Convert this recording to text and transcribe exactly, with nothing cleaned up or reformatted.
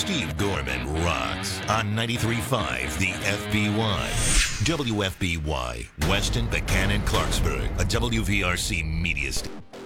Steve Gorman rocks on ninety-three point five The F B Y. W F B Y, Weston, Buchanan, Clarksburg, a W V R C media station.